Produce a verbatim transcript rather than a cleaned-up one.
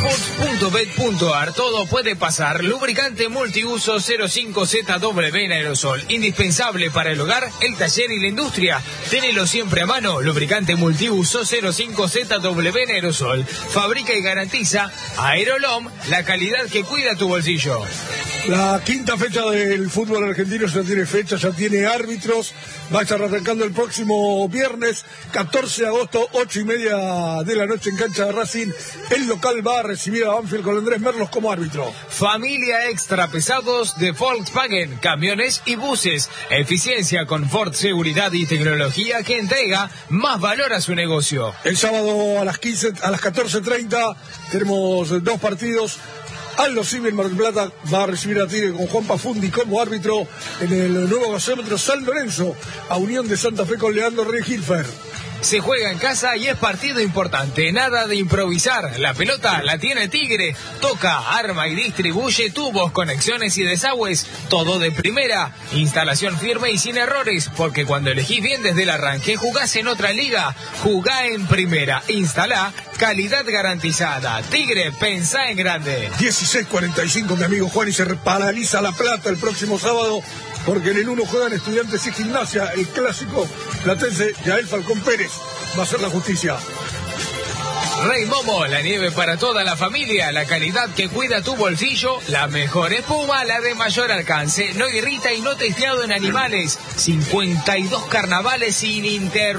Sports punto bet punto ar. Todo puede pasar. Lubricante multiuso cero cinco Z W en aerosol. Indispensable para el hogar, el taller y la industria. Tenelo siempre a mano. Lubricante multiuso cero cinco Z W en aerosol. Fabrica y garantiza Aerolom, la calidad que cuida tu bolsillo. La quinta fecha del fútbol argentino ya tiene fecha, ya tiene árbitros. Va a estar arrancando el próximo viernes, catorce de agosto, ocho y media de la noche en cancha de Racing. El local va a recibir a Banfield con Andrés Merlos como árbitro. Familia extra pesados de Volkswagen, camiones y buses. Eficiencia, confort, seguridad y tecnología que entrega más valor a su negocio. El sábado a las quince, a las catorce treinta tenemos dos partidos. Aldo Civi en Mar del Plata va a recibir a Tigre con Juan Pafundi como árbitro en el nuevo gasómetro San Lorenzo, a Unión de Santa Fe con Leandro Regilfer. Se juega en casa y es partido importante, nada de improvisar. La pelota la tiene Tigre, toca, arma y distribuye tubos, conexiones y desagües, todo de primera. Instalación firme y sin errores, porque cuando elegís bien desde el arranque, jugás en otra liga, jugá en primera. Instalá, calidad garantizada. Tigre, pensá en grande. dieciséis cuarenta y cinco, mi amigo Juan, y se paraliza La Plata el próximo sábado, porque en el uno juegan Estudiantes y Gimnasia, el clásico platense. Yael Falcón Pérez va a hacer la justicia. Rey Momo, la nieve para toda la familia, la calidad que cuida tu bolsillo, la mejor espuma, la de mayor alcance, no irrita y no testeado en animales. cincuenta y dos carnavales sin interrupción.